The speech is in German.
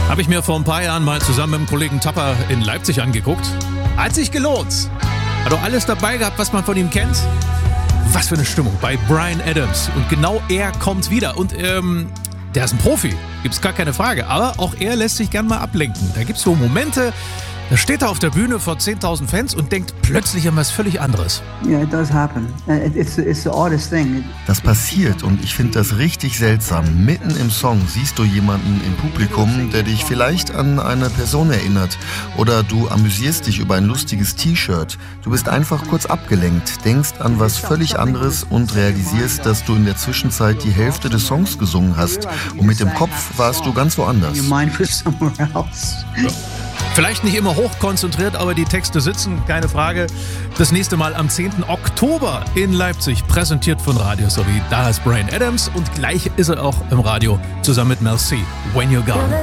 Habe ich mir vor ein paar Jahren mal zusammen mit dem Kollegen Tapper in Leipzig angeguckt. Hat sich gelohnt. Hat doch alles dabei gehabt, was man von ihm kennt. Was für eine Stimmung bei Bryan Adams. Und genau er kommt wieder. Und der ist ein Profi, gibt's gar keine Frage. Aber auch er lässt sich gern mal ablenken. Da gibt's so Momente, da steht er auf der Bühne vor 10.000 Fans und denkt plötzlich an was völlig anderes. Yeah, it does happen. It's the oddest thing. Das passiert und ich finde das richtig seltsam. Mitten im Song siehst du jemanden im Publikum, der dich vielleicht an eine Person erinnert. Oder du amüsierst dich über ein lustiges T-Shirt. Du bist einfach kurz abgelenkt, denkst an was völlig anderes und realisierst, dass du in der Zwischenzeit die Hälfte des Songs gesungen hast. Und mit dem Kopf warst du ganz woanders. Your mind was somewhere else. Ja. Vielleicht nicht immer hochkonzentriert, aber die Texte sitzen, keine Frage. Das nächste Mal am 10. Oktober in Leipzig, präsentiert von Radio Sowie. Da ist Bryan Adams und gleich ist er auch im Radio zusammen mit Mel C. When You're Gone.